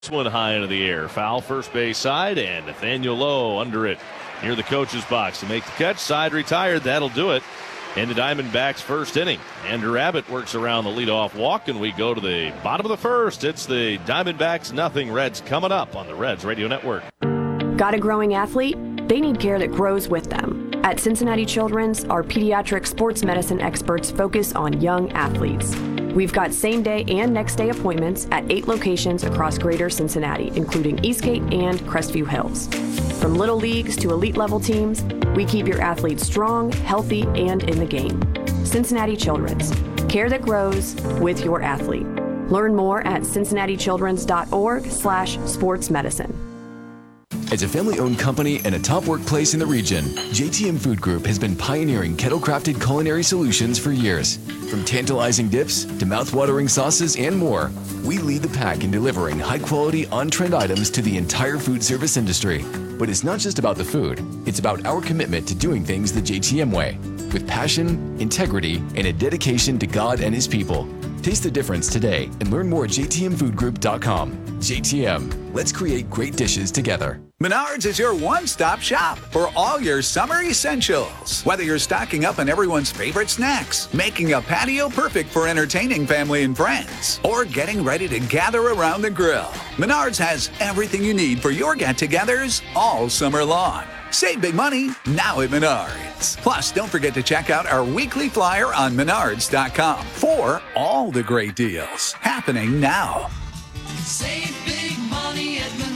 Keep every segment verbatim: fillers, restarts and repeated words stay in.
One high into the air. Foul first base side, and Nathaniel Lowe under it near the coach's box to make the catch. Side retired. That'll do it. In the Diamondbacks' first inning, Andrew Abbott works around the leadoff walk, and we go to the bottom of the first. It's the Diamondbacks nothing, Reds coming up on the Reds Radio Network. Got a growing athlete? They need care that grows with them. At Cincinnati Children's, our pediatric sports medicine experts focus on young athletes. We've got same-day and next-day appointments at eight locations across greater Cincinnati, including Eastgate and Crestview Hills. From little leagues to elite-level teams, we keep your athletes strong, healthy, and in the game. Cincinnati Children's. Care that grows with your athlete. Learn more at cincinnati children's dot org slash sports medicine. As a family-owned company and a top workplace in the region, J T M Food Group has been pioneering kettle-crafted culinary solutions for years. From tantalizing dips to mouth-watering sauces and more, we lead the pack in delivering high-quality, on-trend items to the entire food service industry. But it's not just about the food. It's about our commitment to doing things the J T M way, with passion, integrity, and a dedication to God and His people. Taste the difference today and learn more at j t m food group dot com. J T M, let's create great dishes together. Menards is your one-stop shop for all your summer essentials. Whether you're stocking up on everyone's favorite snacks, making a patio perfect for entertaining family and friends, or getting ready to gather around the grill, Menards has everything you need for your get-togethers all summer long. Save big money now at Menards. Plus, don't forget to check out our weekly flyer on menards dot com for all the great deals happening now. Save big money at Menards.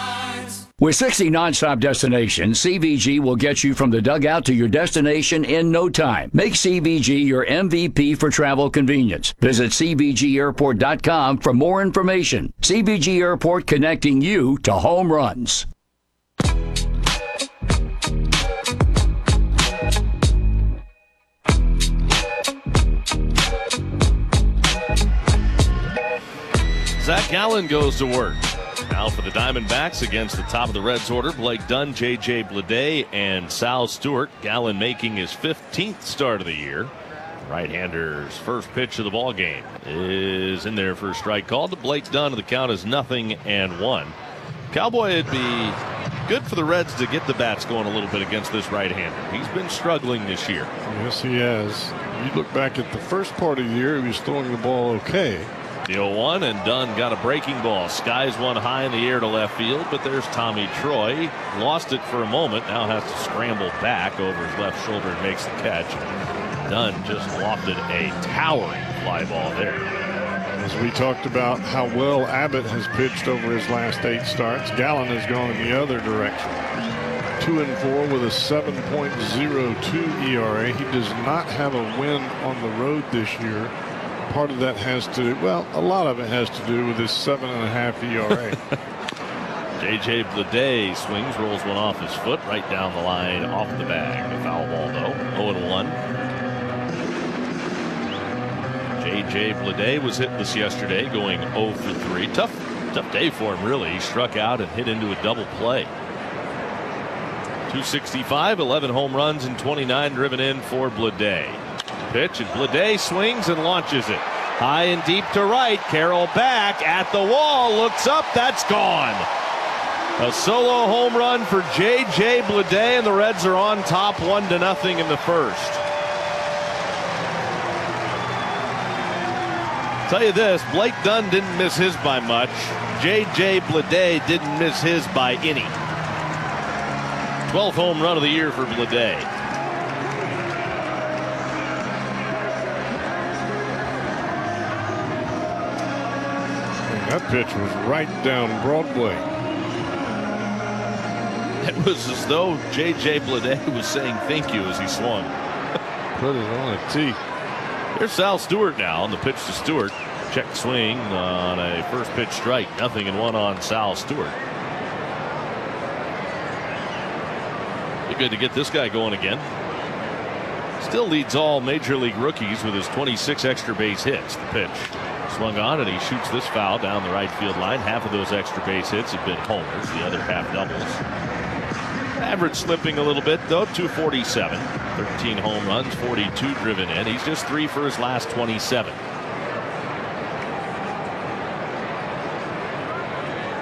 With sixty nonstop destinations, C V G will get you from the dugout to your destination in no time. Make C V G your M V P for travel convenience. Visit c v g airport dot com for more information. C V G Airport, connecting you to home runs. Zach Gallen goes to work. Now for the Diamondbacks against the top of the Reds order, Blake Dunn, J J Bleday, and Sal Stewart. Gallen making his fifteenth start of the year. Right-hander's first pitch of the ball game is in there for a strike called to Blake Dunn. The count is nothing and one. Cowboy, it'd be good for the Reds to get the bats going a little bit against this right-hander. He's been struggling this year. Yes, he has. You look back at the first part of the year, he was throwing the ball okay. The oh one, and Dunn got a breaking ball. Skies one high in the air to left field, but there's Tommy Troy. Lost it for a moment, now has to scramble back over his left shoulder and makes the catch. Dunn just lofted a towering fly ball there. As we talked about how well Abbott has pitched over his last eight starts, Gallen has gone in the other direction. Two and four with a seven point oh two E R A. He does not have a win on the road this year. Part of that has to do, well, a lot of it has to do with his seven and a half E R A. J J Bleday swings, rolls one off his foot, right down the line, off the bag. A foul ball, though. oh and one. J J Bleday was hitless yesterday, going oh for three. Tough, tough day for him, really. He struck out and hit into a double play. two sixty-five, eleven home runs, and twenty-nine driven in for Bleday. Pitch, and Bleday swings and launches it high and deep to right. Carroll back at the wall, looks up, that's gone. A solo home run for J J Bleday, and the Reds are on top one to nothing in the first. Tell you this, Blake Dunn didn't miss his by much. J J Bleday didn't miss his by any. twelfth home run of the year for Bleday. That pitch was right down Broadway. It was as though J J Bleday was saying thank you as he swung. Put it on a tee. Here's Sal Stewart now on the pitch to Stewart. Check swing on a first pitch strike. Nothing and one on Sal Stewart. Be good to get this guy going again. Still leads all major league rookies with his twenty-six extra base hits. The pitch swung on, and he shoots this foul down the right field line. Half of those extra base hits have been homers, the other half doubles. Average slipping a little bit, though, two forty-seven. thirteen home runs, forty-two driven in. He's just three for his last twenty-seven.